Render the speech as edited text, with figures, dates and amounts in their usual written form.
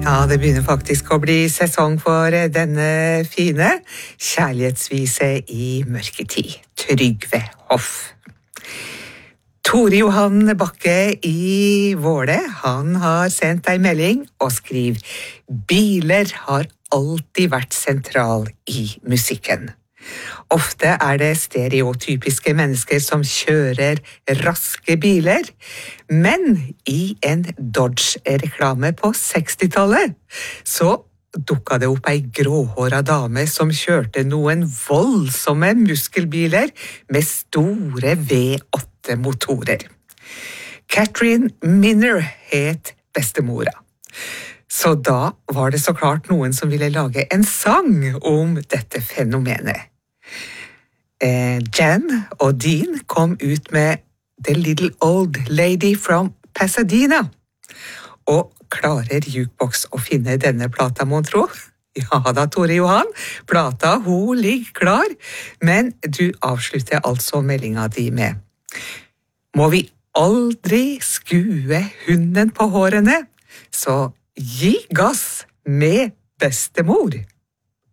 Ja, det begynner faktisk å bli sesong for denne fine kjærlighetsvise i mørketid. Trygve Hoff. Tore Johan Bakke i Våle, han har sendt ei melding og skriver: Biler har alltid vært sentral i musikken. Ofte er det stereotypiske mennesker som kjører raske biler, men i en Dodge-reklame på 60-tallet så dukket det opp ei gråhåra dame som kjørte noen voldsomme muskelbiler med store V8-motorer. Catherine Minner het bestemora. Så da var det så klart noen som ville lage en sang om dette fenomenet. Jan og Dean kom ut med The Little Old Lady from Pasadena. Og klarer Jukebox å finne denne plata, mon tro? Ja da, Tore Johan, plata hun ligger klar, men du avslutter altså meldinga di med: Må vi aldri skue hunden på hårene, så gi gass med bestemor.